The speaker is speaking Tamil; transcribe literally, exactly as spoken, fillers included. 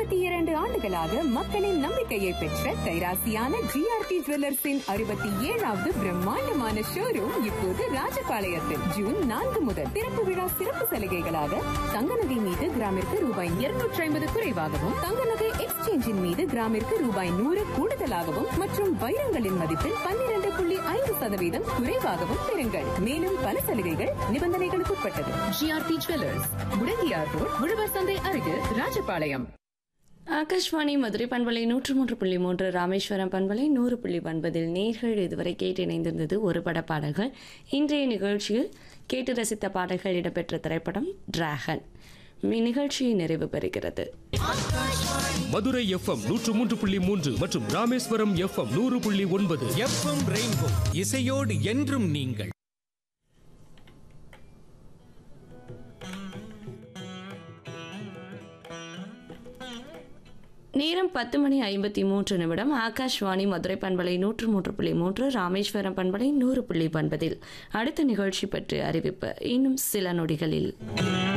அறுபத்தி இரண்டு ஆண்டுகளாக மக்களின் நம்பிக்கையை பெற்ற கைராசியான ஜிஆர்டி ஜுவல்லர்ஸின் அறுபத்தி ஏழாவது பிரம்மாண்டமான ஷோரூம் இப்போது ராஜபாளையத்தில் ஜூன் நான்கு முதல் திறப்பு விழா சிறப்பு சலுகைகளாக தங்க நகை மீது கிராமிற்கு ரூபாய் இருநூற்றி ஐம்பது குறைவாகவும் தங்க நகை எக்ஸ்சேஞ்சின் மீது கிராமிற்கு ரூபாய் நூறு கூடுதலாகவும் மற்றும் வைரங்களின் மதிப்பில் பன்னிரண்டு புள்ளி ஐந்து சதவீதம் குறைவாகவும் பெறுங்கள். மேலும் பல சலுகைகள் நிபந்தனைகளுக்கு உட்பட்டது. ஜிஆர்டி ஜுவல்லர்ஸ், முடங்கியார் ரோட், உழவர் சந்தை அருகே, ராஜபாளையம். ஆகாஷ்வாணி மதுரை பண்பலை நூற்று மூன்று புள்ளி மூன்று, ராமேஸ்வரம் பண்பலை நூறு புள்ளி ஒன்பதில் நேர்கள் இதுவரை கேட்டு இணைந்திருந்தது ஒரு பட பாடல்கள். இன்றைய நிகழ்ச்சியில் கேட்டு ரசித்த பாடல்கள் இடம்பெற்ற திரைப்படம் டிராகன். நிகழ்ச்சி நிறைவு பெறுகிறது. மதுரை எஃப்எம் நூற்று மூன்று புள்ளி மூன்று மற்றும் ராமேஸ்வரம் எஃப்எம் நூறு புள்ளி ஒன்பது. எஃப்எம் ரெயின்போ, இசையோடு என்றும் நீங்கள். நேரம் பத்து மணி ஐம்பத்தி மூன்று நிமிடம். ஆகாஷ்வாணி மதுரை பண்பலை நூற்று மூன்று புள்ளி மூன்று, ராமேஸ்வரம் பண்பலை நூறு புள்ளி ஒன்பதில் அடுத்த நிகழ்ச்சி பற்றி அறிவிப்பு இன்னும் சில நொடிகளில்.